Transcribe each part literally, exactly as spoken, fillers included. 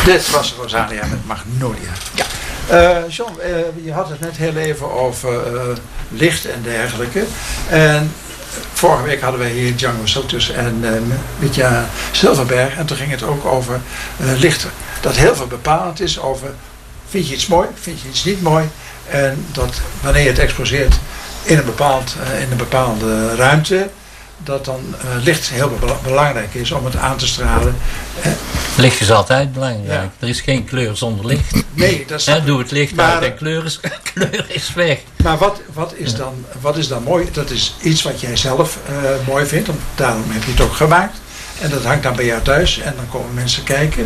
Dit was Rosalia met Magnolia. Ja. Uh, John, uh, je had het net heel even over uh, licht en dergelijke. En vorige week hadden wij hier Django Sotus en uh, Mitja Silverberg. En toen ging het ook over uh, lichten. Dat heel veel bepalend is over, vind je iets mooi, vind je iets niet mooi. En dat wanneer je het exposeert in een, bepaald, uh, in een bepaalde ruimte, dat dan uh, licht heel be- belangrijk is om het aan te stralen. Uh, licht is altijd belangrijk. Ja. Er is geen kleur zonder licht. Nee, dat is... He, doe het licht maar, uit en kleur is, kleur is weg. Maar wat, wat, is dan, wat is dan mooi? Dat is iets wat jij zelf uh, mooi vindt. Want daarom heb je het ook gemaakt. En dat hangt dan bij jou thuis. En dan komen mensen kijken.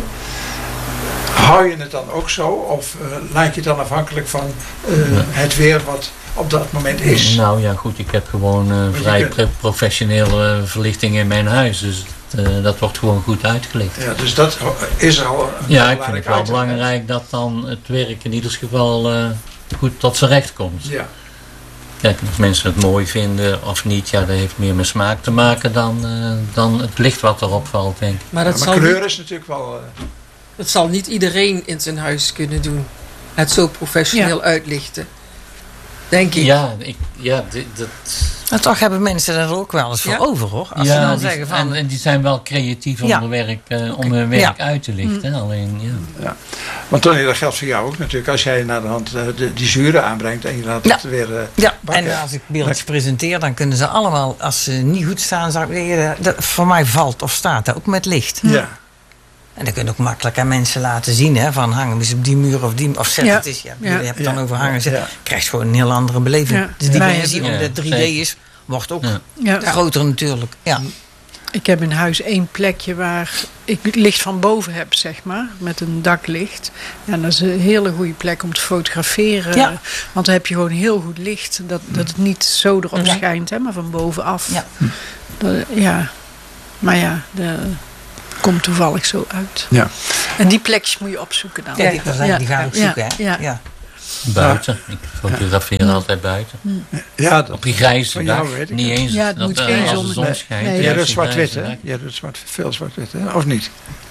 Hou je het dan ook zo? Of uh, laat je het dan afhankelijk van uh, ja. het weer wat op dat moment is? Nou ja, goed. Ik heb gewoon uh, vrij kunt... pre- professionele verlichting in mijn huis. Dus uh, dat wordt gewoon goed uitgelicht. Ja, dus dat is er al een Ja, ik vind het wel belangrijk dat dan het werk in ieder geval uh, goed tot zijn recht komt. Ja. Kijk, of mensen het mooi vinden of niet, ja, dat heeft meer met smaak te maken dan, uh, dan het licht wat erop valt, denk ik. Maar, dat ja, maar zal kleur niet, is natuurlijk wel... Uh... dat zal niet iedereen in zijn huis kunnen doen. Het zo professioneel ja. uitlichten. Denk ik. Ja, ik, ja dit, dat... Maar toch hebben mensen er ook wel eens voor ja? over, hoor. Als ja, ze dan die, zeggen van... en, en die zijn wel creatief om, ja. hun, werk, uh, okay. om hun werk ja. uit te lichten. Mm. Alleen, ja. ja. Want Tony, dat geldt voor jou ook natuurlijk. Als jij naar de hand uh, de, die zuren aanbrengt en je laat ja. het weer uh, Ja, bakken. En als ik beeldjes presenteer, dan kunnen ze allemaal, als ze niet goed staan, zeg ik, dat voor mij valt of staat dat ook met licht. Ja. En dat kun je ook makkelijk aan mensen laten zien. Hè, van hangen we op die muur of die... Of zet ja. het is. Ja, ja. Je hebt het dan ja. over hangen. Ja. Ja. Krijgt gewoon een heel andere beleving. Ja. Dus die ja. mensen die ja. omdat drie D Zeker. is, wordt ook ja. Ja. groter natuurlijk. Ja. Ik heb in huis één plekje waar ik licht van boven heb, zeg maar. Met een daklicht. Ja, dat is een hele goede plek om te fotograferen. Ja. Want dan heb je gewoon heel goed licht. Dat, dat het niet zo erop ja. schijnt, hè, maar van bovenaf. Ja. Dat, ja. Maar ja, de... komt toevallig zo uit. Ja. En die plekjes moet je opzoeken dan. Ja, die, ja. die gaan ook zoeken. Ja. Hè? Ja. Ja. Buiten. Ik fotografeer ja. altijd buiten. Ja, dat, op die grijze dag. Niet eens ja, het dat, moet uh, geen als zon, de zon nee. schijnt. Nee, jij doet die zwart-wit, grijze hè? dag. Jij doet zwart, veel zwart-wit, hè? Of niet?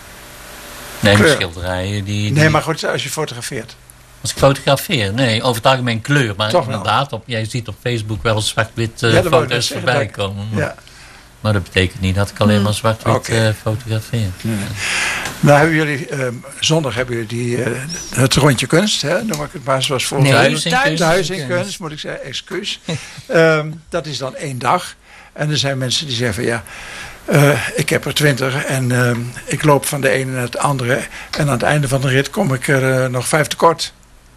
Nee, Kleur. met schilderijen. Die, die, Nee, maar goed, als je fotografeert. Als ik fotografeer, nee, over het algemeen kleur. Maar Toch inderdaad, op, jij ziet op Facebook wel eens zwart-wit uh, Ja, dat wou ik net foto's zeggen, voorbij dat ik- komen. Maar, Ja. maar dat betekent niet dat ik alleen maar zwart-wit Oké. uh, fotografeer. Ja. Nou hebben jullie, uh, zondag hebben jullie die, uh, het rondje kunst, hè? Noem ik het maar zoals voor Nee, Thuis in thuis- kunst. Thuis in kunst, moet ik zeggen, excuus. um, dat is dan één dag. En er zijn mensen die zeggen van ja, uh, ik heb er twintig en uh, ik loop van de ene naar het andere. En aan het einde van de rit kom ik er uh, nog vijf tekort.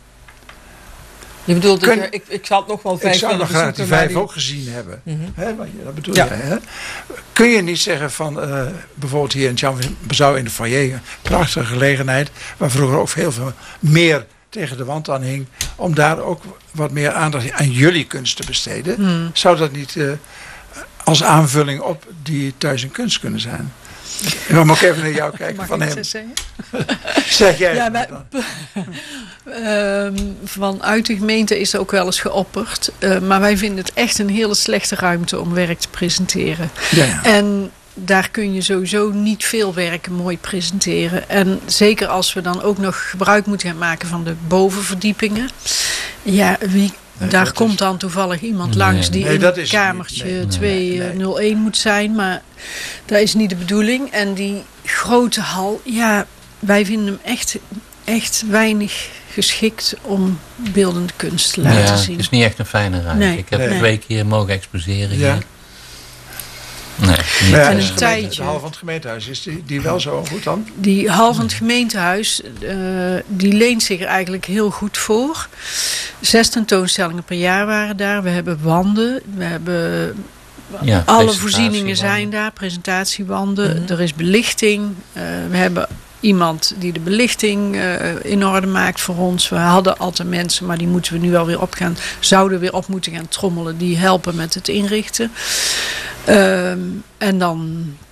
Je bedoelt, Kun- ik, ik, ik zal het nog wel vijf Ik zou willen nog graag die bezoeken, maar vijf ook gezien hebben. Mhm. Hè, wat je- dat bedoel Ja. jij, hè? Kun je niet zeggen van, uh, bijvoorbeeld hier in Jean-Bezouw in de foyer, een prachtige gelegenheid, waar vroeger ook heel veel meer tegen de wand aan hing, om daar ook wat meer aandacht aan jullie kunst te besteden. Hmm. Zou dat niet uh, als aanvulling op die thuis in kunst kunnen zijn? Dan moet ik even naar jou kijken. Mag Van ik hem. het zeggen? Zeg jij Ja, het wij, maar dan. um, vanuit de gemeente is er ook wel eens geopperd. Uh, maar wij vinden het echt een hele slechte ruimte om werk te presenteren. Ja, ja. En daar kun je sowieso niet veel werken mooi presenteren. En zeker als we dan ook nog gebruik moeten gaan maken van de bovenverdiepingen. Ja, wie... Nee, Daar dat komt is- dan toevallig iemand Nee. langs die Nee, in dat is kamertje niet. Nee. tweehonderdéén moet zijn. Maar dat is niet de bedoeling. En die grote hal, ja, wij vinden hem echt, echt weinig geschikt om beeldende kunst te laten Ja, zien. het is niet echt een fijne ruimte. Nee. Ik heb Nee. twee keer mogen exposeren Ja. hier. Nee, niet. Maar ja, En de een gemeente- tijdje. De hal van het gemeentehuis, is die, die wel zo goed dan? Die hal van het gemeentehuis, uh, die leent zich er eigenlijk heel goed voor. Zes tentoonstellingen per jaar waren daar. We hebben wanden, we hebben... Ja, alle voorzieningen zijn presentatiewanden. daar, presentatiewanden. Mhm. Er is belichting. Uh, we hebben iemand die de belichting uh, in orde maakt voor ons. We hadden altijd mensen, maar die moeten we nu alweer op gaan, zouden weer op moeten gaan trommelen. Die helpen met het inrichten. Um, en dan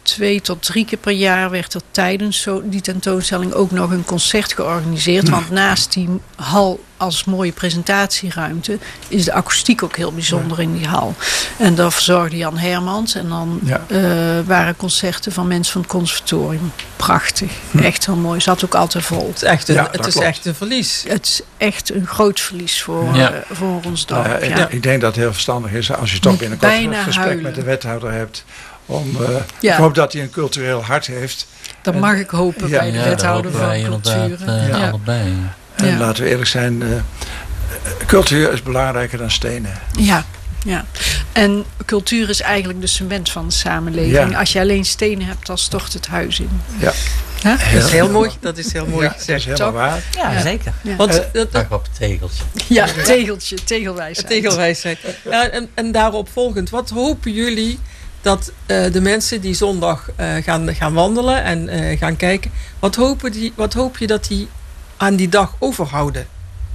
twee tot drie keer per jaar werd er tijdens zo, die tentoonstelling ook nog een concert georganiseerd. Want naast die hal als mooie presentatieruimte is de akoestiek ook heel bijzonder in die hal. En daar verzorgde Jan Hermans. En dan Ja. uh, waren concerten van mensen van het conservatorium. Prachtig. Echt heel mooi. Zat ook altijd vol. Het is echt een, Ja, dat het is klopt. echt een verlies. Het is echt een groot verlies voor, Ja. uh, voor ons dorp. Nou ja, ik, ja. ik denk dat het heel verstandig is als je toch Moet binnenkort een bijna gesprek huilen. met de wethouder hebt. Om, uh, Ja. Ik hoop dat hij een cultureel hart heeft. Dat En- mag ik hopen Ja, bij de Ja, daar wethouder hopen wij van inderdaad cultuur. uh, Ja. allebei. En Ja. laten we eerlijk zijn, uh, cultuur is belangrijker dan stenen. Ja, ja. En cultuur is eigenlijk de cement van de samenleving. Ja. Als je alleen stenen hebt, dan stort het huis in. Ja. Hè? Dat is heel mooi. Dat is heel mooi Ja, dat is gezegd. helemaal toch? waar. Ja, Ja. zeker. Ja, Want Eh, dat, dat, Dag op het tegeltje. ja tegeltje, tegelwijsheid. tegelwijsheid. Ja, en, en daarop volgend, wat hopen jullie dat uh, de mensen die zondag uh, gaan, gaan wandelen en uh, gaan kijken, wat, hopen die, wat hoop je dat die aan die dag overhouden?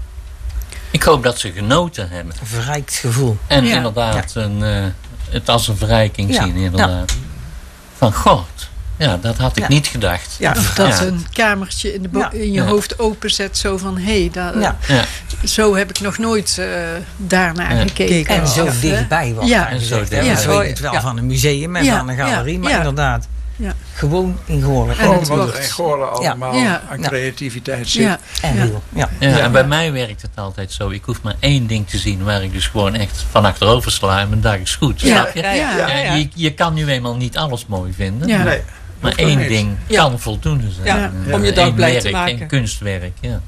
Ik hoop dat ze genoten hebben. Een verrijkt gevoel. En Ja. inderdaad een, uh, het als een verrijking Ja. zien. Inderdaad. Van god, ja, dat had ik Ja. niet gedacht. Ja. Of dat Ja. een kamertje in, de bo- Ja. in je Ja. hoofd openzet. Zo van, hé, hey, Ja. Ja. zo heb ik nog nooit uh, daarnaar Ja. gekeken. En zo Ja. dichtbij was. Ja. En En zo zo dichtbij. ja. Ja. Zo weet het wel Ja. van een museum en Ja. van een galerie. Ja. Maar Ja. inderdaad, Ja. gewoon in Goorlen. En Gewoon het wat wordt- er in Goorlen allemaal Ja. aan Ja. creativiteit zit. Ja. En Ja. heel. Ja. Ja, Ja. en bij mij werkt het altijd zo. Ik hoef maar één ding te zien waar ik dus gewoon echt van achterover sla en mijn dag is goed. Ja. Snap je? Ja. Ja. Ja, ja. Je, je kan nu eenmaal niet alles mooi vinden. Ja. Nee, Maar hoeft ook één niet. ding Ja. kan voldoende zijn. Ja, En, om je eh, dag één blij te werk, maken. één kunstwerk, ja.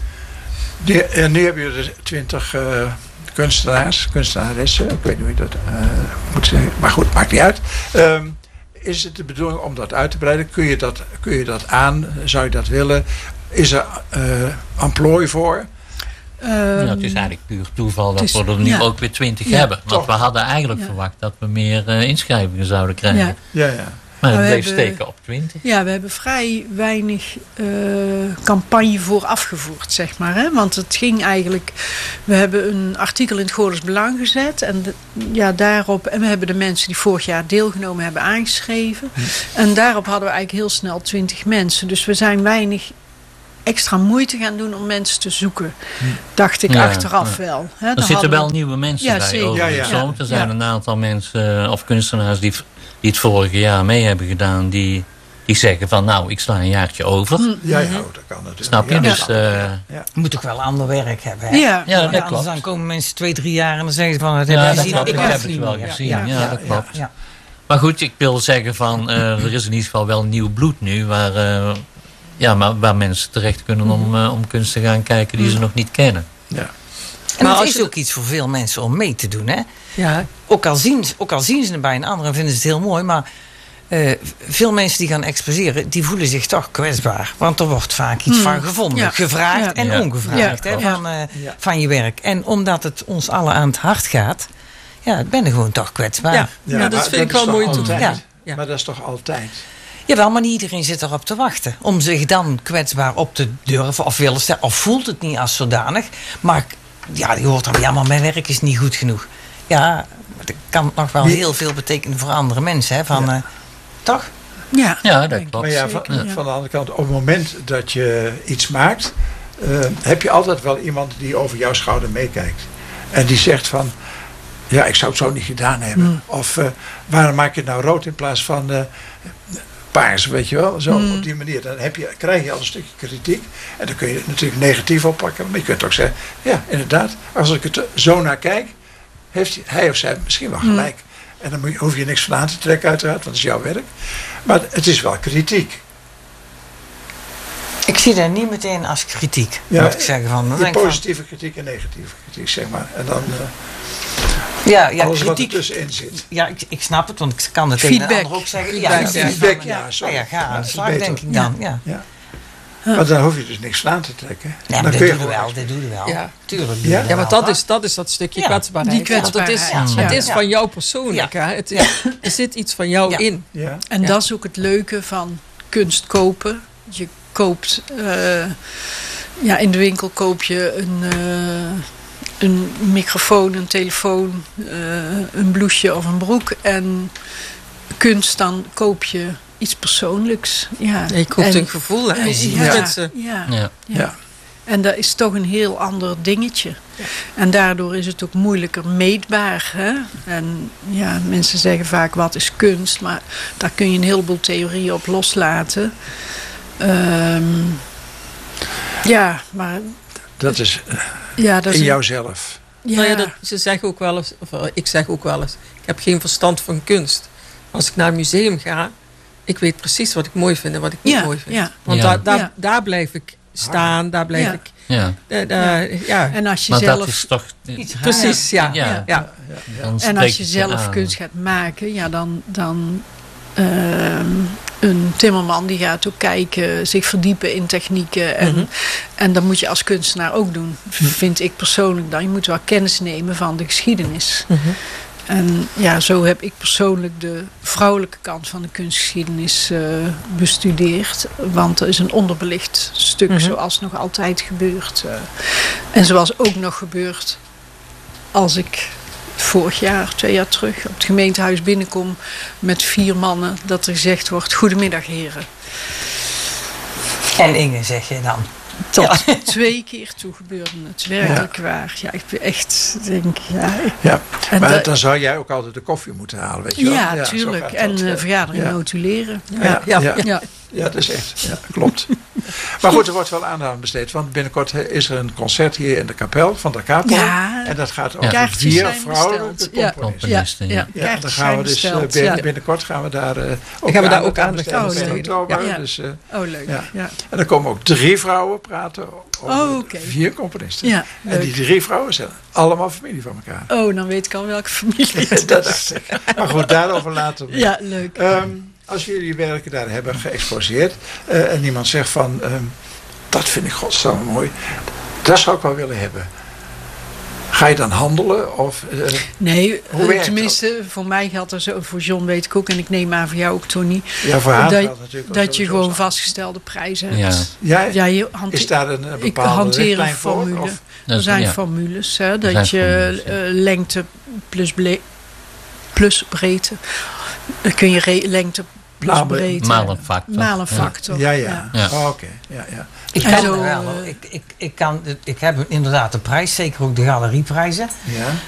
Die- en nu heb je dus twintig uh, kunstenaars, kunstenaressen. Ik weet niet hoe je dat uh, moet zeggen. Maar goed, maakt niet uit. Um, is het de bedoeling om dat uit te breiden? Kun je dat, kun je dat aan? Zou je dat willen? Is er uh, amplooi voor? Um, Ja, het is eigenlijk puur toeval dat het is- we er nu ja. ook weer twintig Ja, hebben. Want toch. we hadden eigenlijk Ja. verwacht dat we meer uh, inschrijvingen zouden krijgen. Ja. Ja, ja. Maar het Maar we bleef hebben- steken op twintig. Ja, we hebben vrij weinig uh, campagne voor afgevoerd, zeg maar. Hè? Want het ging eigenlijk... We hebben een artikel in het Goorles Belang gezet. En, de, ja, daarop, en we hebben de mensen die vorig jaar deelgenomen hebben aangeschreven. Hm. En daarop hadden we eigenlijk heel snel twintig mensen. Dus we zijn weinig extra moeite gaan doen om mensen te zoeken. Hm. Dacht ik Ja, achteraf ja. wel. Hè? Er Dan zitten hadden wel we- nieuwe mensen Ja, bij. zeker. Overigens. Ja, ja. Er zijn Ja. een aantal mensen uh, of kunstenaars die, die het vorige jaar mee hebben gedaan. Die, die zeggen van nou, ik sla een jaartje over. Hm. Ja, ja, oh, dat kan natuurlijk. Snap je? Ja, Dus, dat- uh, ja. Je moet ook wel ander werk hebben. Hè? Ja, ja, dat Anders klopt. dan komen mensen twee, drie jaar en dan zeggen ze van... Het Ja, heb je dat gezien, klopt. ik Ik hoef heb het niet wel meer. gezien. Ja, Ja, ja, dat ja, klopt. ja. Maar goed, ik wil zeggen van uh, er is in ieder geval wel nieuw bloed nu. Waar, uh, ja, maar waar mensen terecht kunnen om, uh, om kunst te gaan kijken die ze nog niet kennen. Ja. En Maar het als is je- ook iets voor veel mensen om mee te doen. Hè? Ja, Ook, al zien, ze- ook al zien ze het bij een ander en vinden ze het heel mooi. Maar uh, veel mensen die gaan exposeren, die voelen zich toch kwetsbaar. Want er wordt vaak iets Hmm. van gevonden. Ja. Gevraagd Ja. en Ja. ongevraagd Ja. hè, Ja. van, uh, Ja. van je werk. En omdat het ons allen aan het hart gaat, ja, ben je gewoon toch kwetsbaar. ja. ja, maar dat vind ik is wel toch mooi toe. altijd? Ja. Ja. Maar dat is toch altijd? Jawel, maar niet iedereen zit erop te wachten. Om zich dan kwetsbaar op te durven of willen stellen. Of voelt het niet als zodanig. Maar ja, je hoort dan, ja, maar mijn werk is niet goed genoeg. Ja, dat kan nog wel Wie- heel veel betekenen voor andere mensen. Hè, van, Ja. uh, toch? Ja, Ja, dat denk klopt. Maar ja, van, Zeker, ja. van de andere kant, op het moment dat je iets maakt, uh, heb je altijd wel iemand die over jouw schouder meekijkt. En die zegt van, ja, ik zou het zo niet gedaan hebben. Mm. Of uh, waarom maak je het nou rood in plaats van uh, paars, weet je wel? Zo Mm. op die manier. Dan heb je, krijg je al een stukje kritiek. En dan kun je het natuurlijk negatief oppakken. Maar je kunt ook zeggen, ja, inderdaad, als ik het zo naar kijk, heeft hij of zij misschien wel gelijk. Mm. En dan moet je, hoef je niks van aan te trekken uiteraard, want het is jouw werk. Maar het is wel kritiek. Ik zie dat niet meteen als kritiek. Ja, moet ik zeggen. Van, dan Je denk ik van, positieve kritiek en negatieve kritiek, zeg maar. En dan uh, ja, ja, alles wat er kritiek. tussenin zit. Ja, ik, ik snap het, want ik kan het tegen een Feedback. ander ook zeggen. Feedback, ja, ja. Feedback, van, ja, ja, sorry. ja, ga aan Ja, de is slag, beter. denk ik dan. Ja. Ja. Maar dan hoef je dus niks van aan te trekken. Nee, dan maar kun dit je doen we gewoon- wel, dit doen we wel. Ja. Tuurlijk. Ja? Ja, want dat is, dat is dat stukje Ja, kwetsbaarheid. die kwetsbaarheid. Want het is, Ja. het is Ja. van jou persoonlijk. Hè? Het is, er zit iets van jou Ja. in. Ja. En Ja. dat is ook het leuke van kunst kopen. Je koopt, uh, ja, in de winkel koop je een, uh, een microfoon, een telefoon, uh, een blouseje of een broek. En kunst, dan koop je iets persoonlijks. Ja. Je koopt En- een gevoel. Hè? Je en- ziet ja, mensen. ja, Ja. Ja. En dat is toch een heel ander dingetje. En daardoor is het ook moeilijker meetbaar. Hè? En ja, mensen zeggen vaak wat is kunst. Maar daar kun je een heleboel theorieën op loslaten. Ehm, ja, maar Dat is eh, ja, dat is in een- jouzelf. Ja, Nou ja, dat, ze zeggen ook wel eens, of eh, ik zeg ook wel eens, ik heb geen verstand van kunst. Als ik naar een museum ga, ik weet precies wat ik mooi vind en wat ik niet Ja, mooi vind. ja. Want Ja. daar, daar, Ja. daar blijf ik staan, daar blijf Ja. ik. Ja. eh, daar- ja. En als je Maar zelf, dat is toch... Iets raar. Precies, ja. Ja. ja. ja. Dan en spreekt als je het zelf aan. kunst gaat maken, ja, dan, dan ehm, een timmerman die gaat ook kijken, zich verdiepen in technieken. En, Mhm. en dat moet je als kunstenaar ook doen, vind ik persoonlijk dan. Je moet wel kennis nemen van de geschiedenis. Mhm. En ja, zo heb ik persoonlijk de vrouwelijke kant van de kunstgeschiedenis eh, bestudeerd. Want er is een onderbelicht stuk, Mhm. zoals nog altijd gebeurt. eh. en zoals ook nog gebeurt als ik vorig jaar, twee jaar terug, op het gemeentehuis binnenkom met vier mannen, dat er gezegd wordt, goedemiddag heren. En Inge, zeg je dan. Tot twee keer toe gebeurde het, werkelijk waar. Ja, ik ben echt, denk, ja. Ik, Ja. en Maar dat- dan zou jij ook altijd de koffie moeten halen, weet je wel? ja, zo tuurlijk. gaat En dat, eh, eh. vergadering Ja. notuleren. Ja, Ja. ja, Ja. ja. Ja. Ja, dat is echt. Ja, klopt. Maar goed, er wordt wel aandacht aan besteed. Want binnenkort eh, is er een concert hier in de kapel van de Capo. Ja. En dat gaat over Kaartjes vier zijn vrouwelijke besteld. Ja. componisten. Componisten, ja. Ja, Ja, dan kaartjes gaan we zijn dus eh, besteld. binnen- Ja. binnenkort gaan we daar, eh, gaan ook we daar aandacht ook aan aandacht besteden. aan Dat is in besteden. oktober. Ja. Dus, eh, Oh, leuk. Ja. Ja. en dan komen ook drie vrouwen praten over Oh, oké. vier componisten. Ja, en die leuk. drie vrouwen zijn allemaal familie van elkaar. Oh, dan weet ik al welke familie het is. Dat dacht ik. Maar goed, daarover later. meer. Ja, leuk. Ehm, als jullie werken daar hebben geëxposeerd eh, en iemand zegt van ehm, dat vind ik godsdamme mooi, dat zou ik wel willen hebben. Ga je dan handelen? Of, eh, Nee, Hoe eh, werkt tenminste, voor mij geldt er zo, voor John weet ik ook, en ik neem aan voor jou ook, Tony, ja, voor haar dat, geldt natuurlijk ook dat je sowieso gewoon zo. vastgestelde prijzen Ja. hebt. Ja, Ja, je hante- is daar een eh, ik bepaalde hanteer een richtlijn voor? formule. Of, Dat Er is- zijn ja. formules, hè, zijn dat je formules, ja. eh, lengte plus, ble- plus breedte, dan kun je re- lengte plus Malen- breedte, Maal een factor. maal een Ja. factor. ja, ja. Ja. Oh, oké. Ja, ja. Ik En kan zo, er wel. eh, hoor. Ik, ik, ik, kan, ik heb inderdaad de prijs, zeker ook de galerieprijzen. Ja.